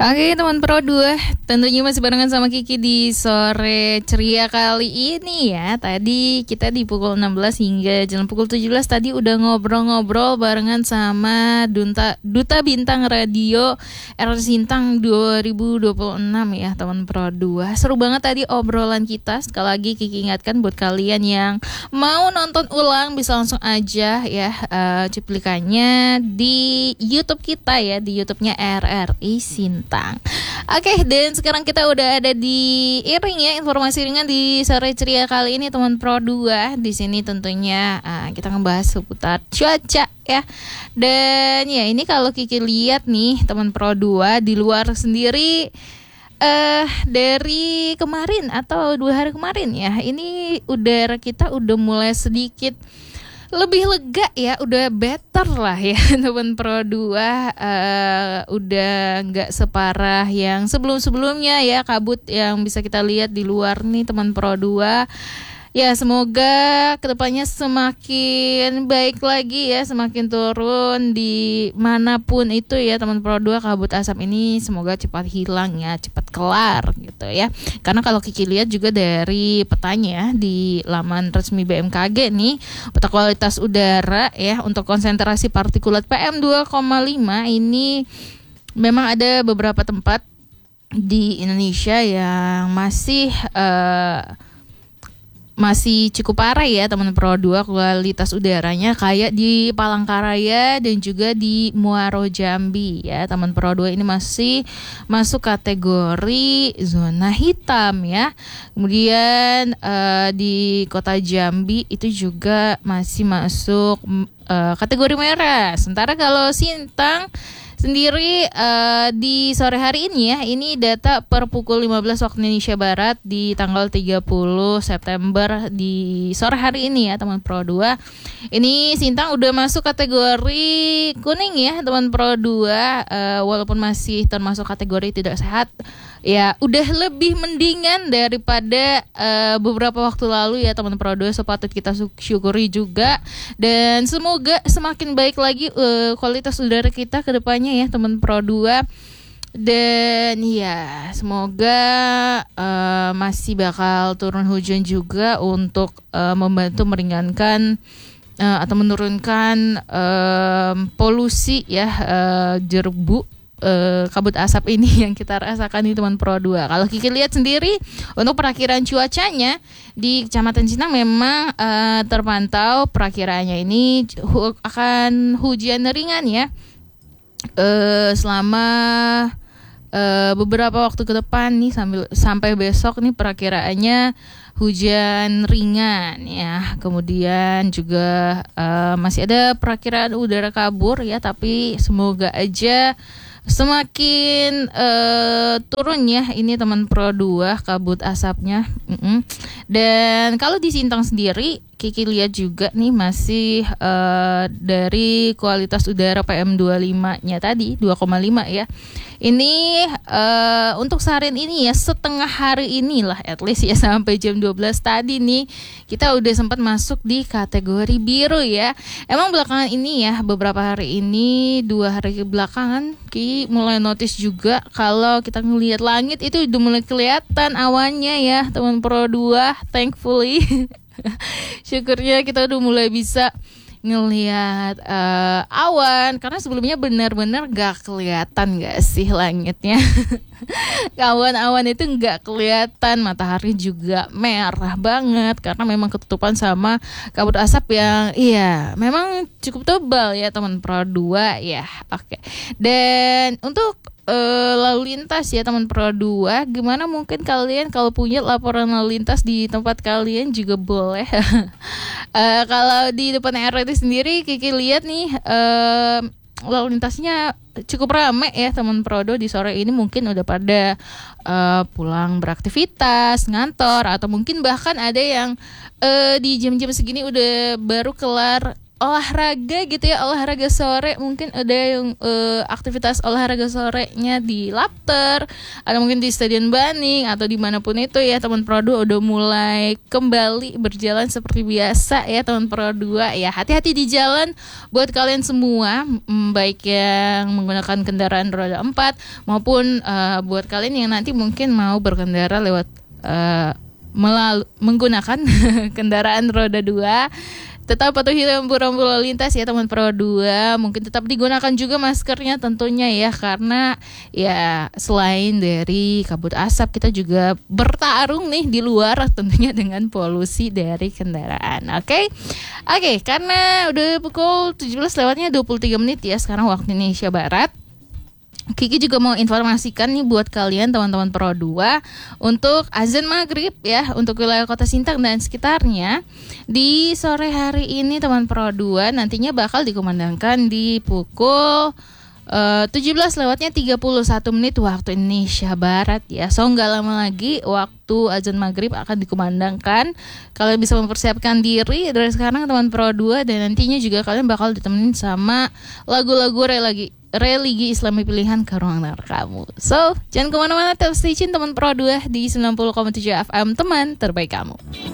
Oke teman Pro 2, tentunya masih barengan sama Kiki di sore ceria kali ini ya. Tadi kita di pukul 16 hingga jam pukul 17 tadi udah ngobrol-ngobrol barengan sama Duta Bintang Radio RRI Sintang 2026 ya teman Pro 2. Seru banget tadi obrolan kita. Sekali lagi Kiki ingatkan buat kalian yang mau nonton ulang bisa langsung aja ya cuplikannya di YouTube kita ya, di YouTube-nya RRI Sintang. Oke, dan sekarang kita udah ada di Iring ya, informasi ringan di sore ceria kali ini teman Pro 2. Di sini tentunya kita ngebahas seputar cuaca ya. Dan ya ini kalau Kiki lihat nih teman Pro 2 di luar sendiri dari kemarin atau 2 hari kemarin ya, ini udara kita udah mulai sedikit lebih lega ya, udah better lah ya teman Pro 2, udah nggak separah yang sebelum-sebelumnya ya, kabut yang bisa kita lihat di luar nih teman Pro 2. Ya semoga kedepannya semakin baik lagi ya, semakin turun di manapun itu ya teman Pro 2, kabut asap ini semoga cepat hilang ya, cepat kelar gitu ya. Karena kalau Kiki lihat juga dari petanya di laman resmi BMKG nih, peta kualitas udara ya untuk konsentrasi partikulat PM 2,5 ini memang ada beberapa tempat di Indonesia yang masih cukup parah ya teman Pro 2 kualitas udaranya, kayak di Palangkaraya dan juga di Muaro Jambi ya teman Pro 2, ini masih masuk kategori zona hitam ya. Kemudian di kota Jambi itu juga masih masuk kategori merah. Sementara kalau Sintang sendiri di sore hari ini ya, ini data per pukul 15 waktu Indonesia Barat di tanggal 30 September di sore hari ini ya teman Pro 2. Ini Sintang udah masuk kategori kuning ya teman Pro 2, walaupun masih termasuk kategori tidak sehat. Ya udah lebih mendingan daripada beberapa waktu lalu ya teman Pro 2, sepatut kita syukuri juga. Dan semoga semakin baik lagi kualitas udara kita ke depannya ya teman Pro 2. Dan ya semoga masih bakal turun hujan juga untuk membantu meringankan atau menurunkan polusi ya, debu kabut asap ini yang kita rasakan di teman Pro 2. Kalau Kiki lihat sendiri untuk perakiran cuacanya di Kecamatan Sintang memang terpantau perakirannya ini akan hujan ringan ya selama beberapa waktu ke depan nih, sampai besok nih perakiraannya hujan ringan ya. Kemudian juga masih ada perakiraan udara kabur ya, tapi semoga aja semakin turun ya ini teman Pro 2 kabut asapnya. Dan kalau di Sintang sendiri Kiki lihat juga nih masih dari kualitas udara PM25-nya tadi 2,5 ya. Ini untuk seharian ini ya, setengah hari inilah at least ya, sampai jam 12 tadi nih kita udah sempat masuk di kategori biru ya. Emang belakangan ini ya, beberapa hari ini, 2 hari belakangan Ki mulai notice juga kalau kita ngelihat langit itu udah mulai kelihatan awannya ya teman Pro 2, thankfully. Syukurnya kita udah mulai bisa ngelihat awan, karena sebelumnya benar-benar gak kelihatan gak sih langitnya. Awan-awan itu gak kelihatan, matahari juga merah banget karena memang ketutupan sama kabut asap yang iya memang cukup tebal ya teman Pro 2 ya. Oke. Dan untuk lalu lintas ya teman Pro 2, gimana mungkin kalian kalau punya laporan lalu lintas di tempat kalian juga boleh. Kalau di depan RRI sendiri Kiki lihat nih lalu lintasnya cukup ramai ya teman Pro 2 di sore ini. Mungkin udah pada pulang beraktivitas, ngantor, atau mungkin bahkan ada yang di jam-jam segini udah baru kelar olahraga gitu ya, olahraga sore, mungkin ada yang aktivitas olahraga sorenya di Lapter atau mungkin di Stadion Baning atau dimanapun itu ya, teman Pro 2 udah mulai kembali berjalan seperti biasa ya teman Pro 2 ya. Hati-hati di jalan buat kalian semua, baik yang menggunakan kendaraan roda 4 maupun buat kalian yang nanti mungkin mau berkendara lewat menggunakan kendaraan roda 2. Tetap patuhi rambu-rambu lalu lintas ya teman Pro 2. Mungkin tetap digunakan juga maskernya tentunya ya, karena ya selain dari kabut asap, kita juga bertarung nih di luar tentunya dengan polusi dari kendaraan. Oke, karena udah pukul 17 lewatnya 23 menit ya sekarang waktu Indonesia Barat. Kiki juga mau informasikan nih buat kalian teman-teman Pro 2 untuk azan maghrib ya untuk wilayah Kota Sintang dan sekitarnya di sore hari ini teman Pro 2 nantinya bakal dikumandangkan di pukul 17 lewatnya 31 menit waktu Indonesia Barat ya. So nggak lama lagi waktu azan maghrib akan dikumandangkan. Kalian bisa mempersiapkan diri dari sekarang teman Pro 2 dan nantinya juga kalian bakal ditemenin sama lagu-lagu religi Islami pilihan ke ruang dengar kamu. So, jangan kemana-mana, tetap stay tune teman Pro 2 di 90,7 FM, teman terbaik kamu.